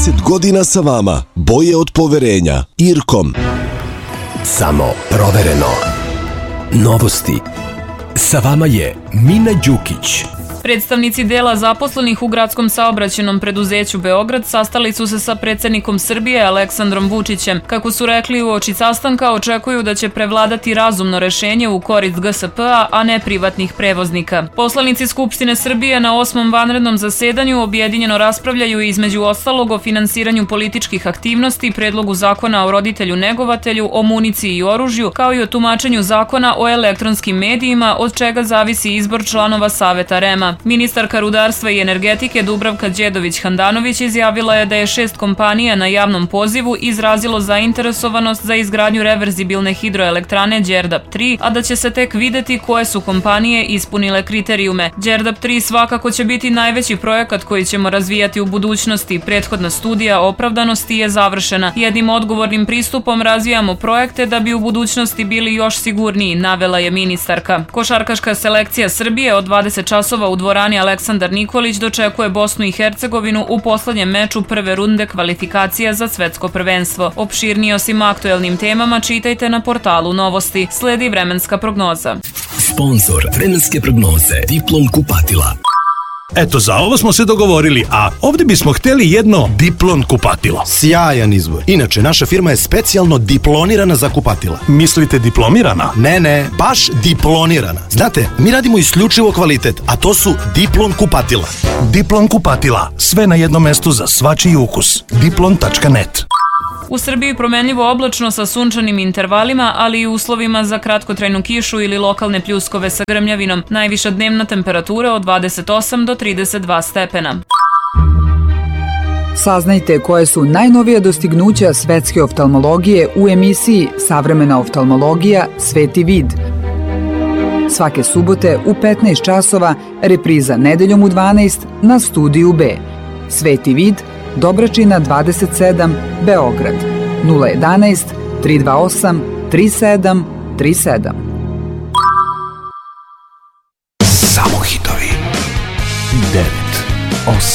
30 godina sa vama. Boje od poverenja. Irkom. Samo provereno. Novosti. Sa vama je Mina Đukić. Predstavnici dela zaposlenih u gradskom saobraćajnom preduzeću Beograd sastali su se sa predsjednikom Srbije Aleksandrom Vučićem. Kako su rekli uoči sastanka, očekuju da će prevladati razumno rešenje u korist GSP-a, a ne privatnih prevoznika. Poslanici Skupštine Srbije na 8. vanrednom zasedanju objedinjeno raspravljaju između ostalog o finansiranju političkih aktivnosti, predlogu zakona o roditelju negovatelju, o municiji i oružju, kao i o tumačenju zakona o elektronskim medijima, od čega zavisi izbor članova Saveta REM-a. Ministarka rudarstva i energetike Dubravka Đedović-Handanović izjavila je da je 6 kompanija na javnom pozivu izrazilo zainteresovanost za izgradnju reverzibilne hidroelektrane Đerdap 3, a da će se tek videti koje su kompanije ispunile kriterijume. Đerdap 3 svakako će biti najveći projekat koji ćemo razvijati u budućnosti. Prethodna studija opravdanosti je završena. Jednim odgovornim pristupom razvijamo projekte da bi u budućnosti bili još sigurniji, navela je ministarka. Košarkaška selekcija Srbije od 20 časova u dvorani Aleksandar Nikolić dočekuje Bosnu i Hercegovinu u poslednjem meču prve runde kvalifikacija za svetsko prvenstvo. Opširnije o svim aktuelnim temama čitajte na portalu Novosti. Sledi vremenska prognoza. Sponzor vremenske prognoze Diplom kupatila. Eto, za ovo smo se dogovorili, a ovdje bismo htjeli jedno Diplon kupatilo. Sjajan izbor. Inače, naša firma je specijalno diplonirana za kupatila. Mislite diplomirana? Ne, baš diplonirana. Znate, mi radimo isključivo kvalitet, a to su Diplon kupatila. Diplon kupatila. Sve na jednom mestu za svačiji ukus. Diplon.net. U Srbiji promenljivo oblačno sa sunčanim intervalima, ali i uslovima za kratkotrajnu kišu ili lokalne pljuskove sa grmljavinom. Najviša dnevna temperatura od 28 do 32 stepena. Saznajte koje su najnovija dostignuća svetske oftalmologije u emisiji Savremena oftalmologija – Sveti vid. Svake subote u 15 časova, repriza nedeljom u 12 na Studiju B. Sveti vid, Dobračina 27, Beograd, 011 328 3737. Samo hitovi. 9, 8.